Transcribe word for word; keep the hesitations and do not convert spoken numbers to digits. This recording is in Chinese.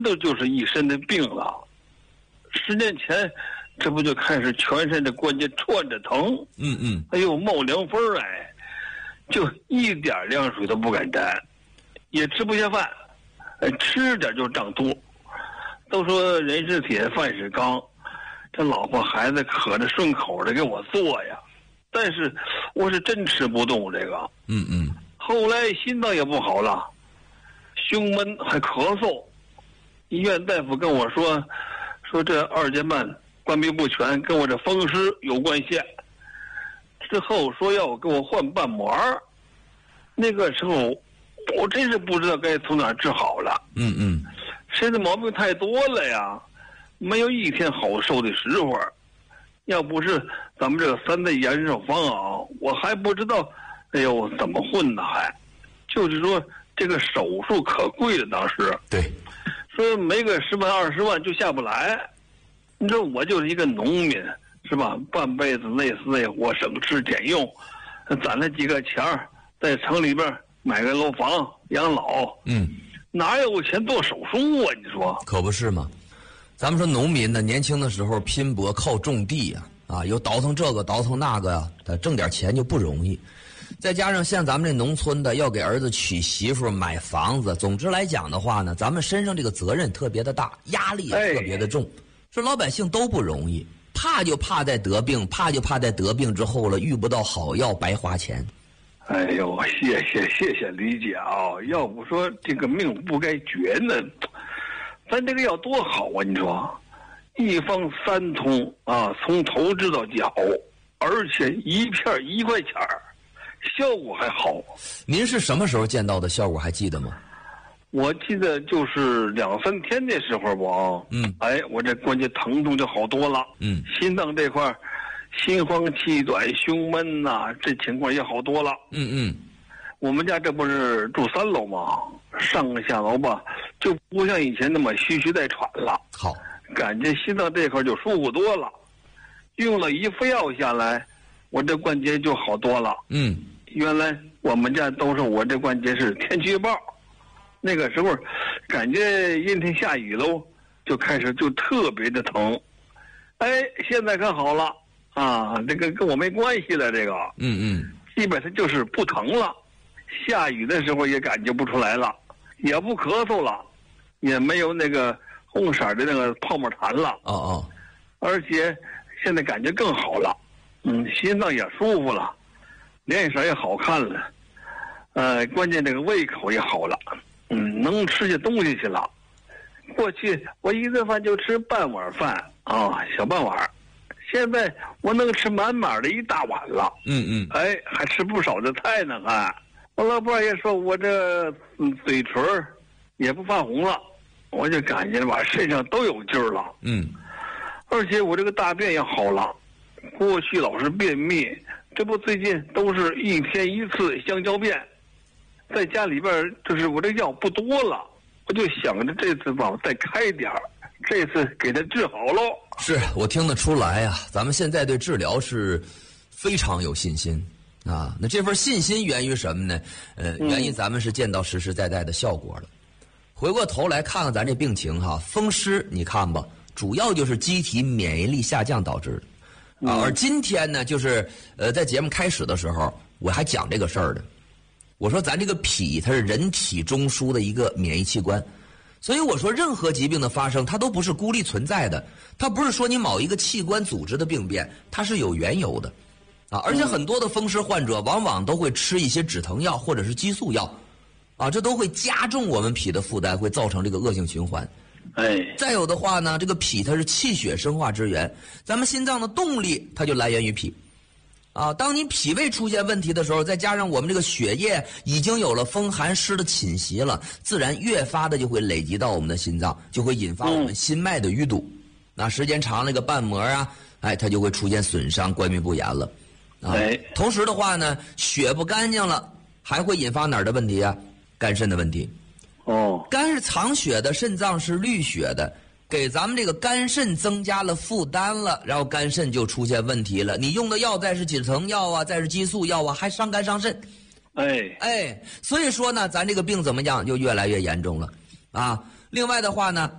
都就是一身的病了。十年前，这不就开始全身的关节串着疼， 嗯嗯， 哎呦冒凉风哎，就一点凉水都不敢沾，也吃不下饭，哎吃点就长肚。都说人是铁，饭是钢，这老婆孩子可着顺口的给我做呀，但是我是真吃不动这个。 嗯嗯。 后来心脏也不好了，胸闷还咳嗽，医院大夫跟我说，说这二尖瓣关闭不全跟我这风湿有关系。之后说要给我换瓣膜，那个时候我真是不知道该从哪儿治好了。 嗯嗯。 身子毛病太多了呀，没有一天好受的时候。要不是咱们这个三代延寿方啊，我还不知道，哎呦怎么混呢还？就是说这个手术可贵了，当时对， 说没个十万二十万就下不来。你说我就是一个农民，是吧？半辈子累死累活，省吃俭用，攒了几个钱儿，在城里边买个楼房养老。 嗯。 哪有钱做手术啊？你说可不是吗？咱们说农民呢，年轻的时候拼搏靠种地呀、啊，啊，有倒腾这个倒腾那个呀、啊，挣点钱就不容易。再加上像咱们这农村的，要给儿子娶媳妇、买房子，总之来讲的话呢，咱们身上这个责任特别的大，压力也特别的重。说、哎、老百姓都不容易，怕就怕在得病，怕就怕在得病之后了，遇不到好药，白花钱。 哎呦，谢谢谢谢理解啊！要不说这个命不该绝呢，咱这个药多好啊！你说，一方三通啊，从头治到脚，而且一片一块钱儿，效果还好。 您是什么时候见到的效果还记得吗？ 我记得就是两三天的时候吧。 嗯， 哎，我这关节疼痛就好多了。 嗯， 心脏这块儿。心慌气短、胸闷呐、啊，这情况也好多了。 嗯嗯， 我们家这不是住三楼吗？上下楼吧，就不像以前那么吁吁带喘了。 好， 感觉心脏这块就舒服多了。用了一副药下来，我这关节就好多了。 嗯， 原来我们家都是我这关节是天气预报，那个时候感觉阴天下雨喽，就开始就特别的疼。哎，现在可好了。啊，这个跟我没关系了，这个， 嗯嗯， 基本上就是不疼了，下雨的时候也感觉不出来了，也不咳嗽了，也没有那个红色的那个泡沫痰了。 哦哦， 而且现在感觉更好了，嗯，心脏也舒服了，脸色也好看了，呃，关键这个胃口也好了，嗯，能吃些东西去了。过去我一顿饭就吃半碗饭啊，小半碗。现在我能吃满满的一大碗了， 嗯嗯， 哎，还吃不少的菜呢，还。我老伴也说我这嗯嘴唇也不发红了，我就感觉吧身上都有劲儿了， 嗯， 而且我这个大便也好了，过去老是便秘，这不最近都是一天一次香蕉便，在家里边就是我这药不多了，我就想着这次吧再开点儿，这次给他治好喽。 是我听得出来啊，咱们现在对治疗是非常有信心啊。那这份信心源于什么呢？呃，源于咱们是见到实实在在的效果了。回过头来看看咱这病情哈，风湿你看吧，主要就是机体免疫力下降导致的啊。而今天呢，就是呃，在节目开始的时候，我还讲这个事儿的。我说咱这个脾它是人体中枢的一个免疫器官。所以我说，任何疾病的发生，它都不是孤立存在的，它不是说你某一个器官组织的病变，它是有缘由的，啊，而且很多的风湿患者往往都会吃一些止疼药或者是激素药，啊，这都会加重我们脾的负担，会造成这个恶性循环。 哎， 再有的话呢，这个脾它是气血生化之源，咱们心脏的动力它就来源于脾。啊，当你脾胃出现问题的时候，再加上我们这个血液已经有了风寒湿的侵袭了，自然越发的就会累积到我们的心脏，就会引发我们心脉的淤堵。那、嗯、时间长，那个瓣膜啊，哎，它就会出现损伤，关闭不严了。啊， 哎， 同时的话呢，血不干净了，还会引发哪儿的问题啊？肝肾的问题。 哦， 肝是藏血的，肾脏是滤血的。给咱们这个肝肾增加了负担了，然后肝肾就出现问题了。你用的药再是止疼药啊，再是激素药啊，还伤肝伤肾。 哎哎，所以说呢，咱这个病怎么样就越来越严重了啊。 另外的话呢。